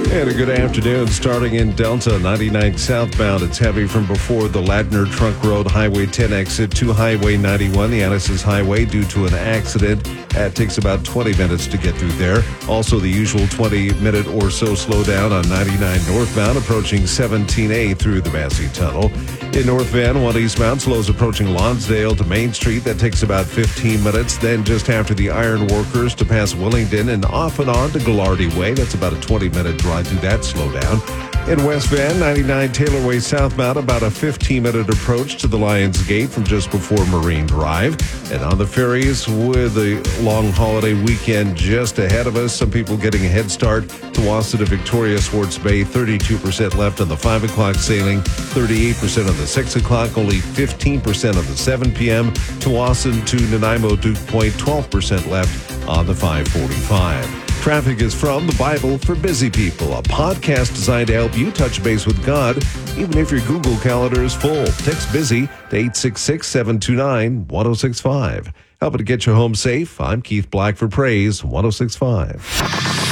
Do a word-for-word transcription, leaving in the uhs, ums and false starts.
And a good afternoon. Starting in Delta, ninety-nine southbound. It's heavy from before the Ladner Trunk Road Highway ten exit to Highway ninety-one, the Annis's Highway, due to an accident. It takes about twenty minutes to get through there. Also, the usual twenty minute or so slowdown on ninety-nine northbound, approaching seventeen A through the Massey Tunnel. In North Van, one eastbound slows approaching Lonsdale to Main Street. That takes about fifteen minutes. Then just after the Iron Workers to pass Willingdon and off and on to Gallardy Way. That's about a twenty minute drive through that slowdown. In West Van, ninety-nine Taylor Way southbound, about a fifteen minute approach to the Lions Gate from just before Marine Drive. And on the ferries, with the long holiday weekend just ahead of us, some people getting a head start. Tsawwassen to Victoria Swartz Bay, thirty-two percent left on the five o'clock sailing, thirty-eight percent on the six o'clock, only fifteen percent on the seven p.m. Tsawwassen to Nanaimo Duke Point, twelve percent left on the five forty-five. Traffic is from the Bible for Busy People, a podcast designed to help you touch base with God, even if your Google Calendar is full. Text BUSY to eight six six, seven two nine, one oh six five. Helping to get you home safe, I'm Keith Black for Praise one oh six point five.